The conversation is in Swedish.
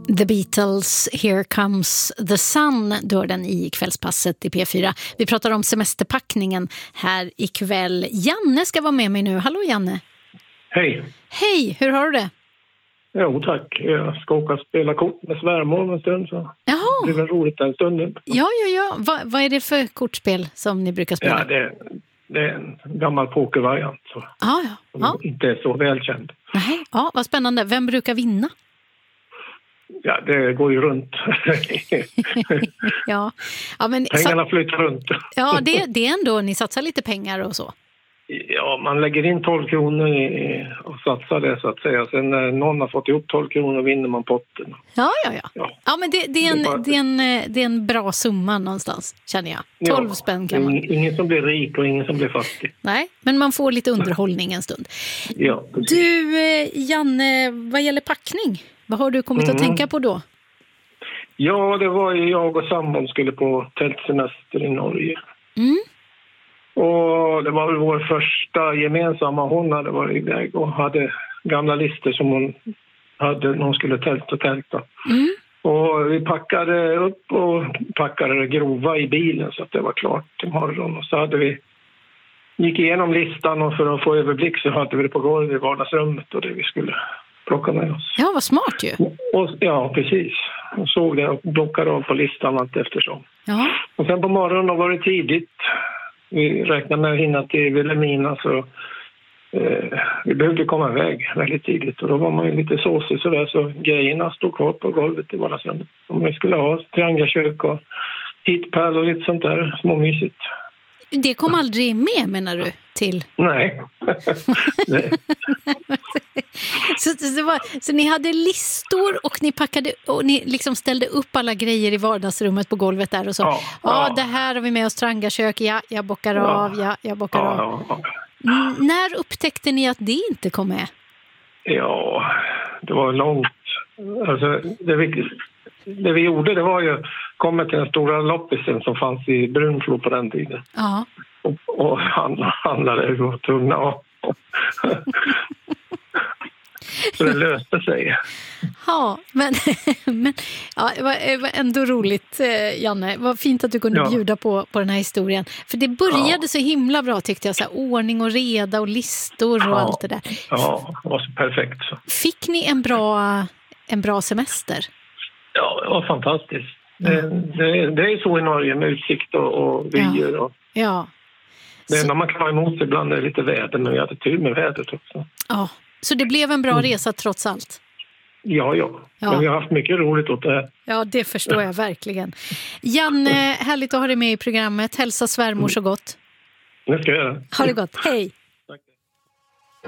The Beatles, Here Comes the Sun, dör den i kvällspasset i P4. Vi pratar om semesterpackningen här ikväll. Janne ska vara med mig nu. Hallå Janne. Hej. Hej, hur har du det? Jo tack, jag ska åka och spela kort med svärmor en stund. Så Jaha. det blir roligt den stunden. Ja. Vad är det för kortspel som ni brukar spela? Ja, det är en gammal pokervariant. Så. Ja. Som inte är så välkänd. Nej, ja, vad spännande. Vem brukar vinna? Ja, det går ju runt. Ja, men pengarna flyttar runt. Ja, det är ändå, ni satsar lite pengar och så. Ja, man lägger in 12 kronor och satsar det så att säga. Sen när någon har fått ihop 12 kronor vinner man potten. Ja. Ja, men det är en bra summa någonstans, känner jag. 12 spänn kan man. Ingen som blir rik och ingen som blir fattig. Nej, men man får lite underhållning en stund. Ja, du, Janne, vad gäller packning, vad har du kommit att tänka på då? Ja, det var ju jag och sambon skulle på tältsemester i Norge. Och det var väl vår första gemensamma. Hon hade varit iväg och hade gamla listor som hon hade när hon skulle tälta. Och vi packade upp och packade det grova i bilen så att det var klart imorgon. Och så hade vi gick igenom listan och för att få överblick så hade vi det på golvet i vardagsrummet och det vi skulle plocka med oss. Ja, vad smart ju. Och, ja, precis. Och såg det och plockade av på listan allt eftersom. Ja. Och sen på morgonen var det tidigt. Vi räknade med att hinna till Vilhelmina så vi behövde komma iväg väldigt tidigt. Och då var man ju lite såsig sådär så grejerna stod kvar på golvet i vardagsrummet. Om vi skulle ha triangelkök och hitpärl och lite sånt där småmysigt. Det kom aldrig med, menar du, till? Nej. Så ni hade listor och ni packade och ni liksom ställde upp alla grejer i vardagsrummet på golvet där och så. Ja, det här har vi med oss, trangakök. Ja, jag bockar av. Jag bockar av. Ja. När upptäckte ni att det inte kom med? Ja, det var långt. Alltså, det vi gjorde det var ju komma till den stora loppisen som fanns i Brunflo på den tiden. Ja. Och handlade och var tvungna av. Så det löste sig. Ja, men ja, det var ändå roligt, Janne. Vad fint att du kunde bjuda på den här historien. För det började så himla bra, tyckte jag. Så här, ordning och reda och listor och allt det där. Ja, det var så perfekt. Så. Fick ni en bra semester? Ja, det var fantastiskt. Det är så i Norge med utsikt och vyer. Och det enda man kan ha emot sig ibland är lite väder, men vi hade tur med vädret också. Ja, så det blev en bra resa trots allt? Ja. Men vi har haft mycket roligt åt det här. Ja, det förstår jag verkligen. Janne, härligt att ha dig med i programmet. Hälsa svärmor så gott. Det ska jag göra. Ha det gott, hej!